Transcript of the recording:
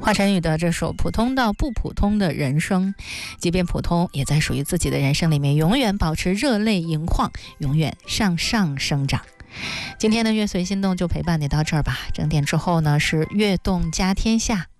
华晨宇的这首《普通到不普通的人生》，即便普通，也在属于自己的人生里面永远保持热泪盈眶，永远向上生长。今天的乐随心动就陪伴你到这儿吧。整点之后呢是悦动家天下。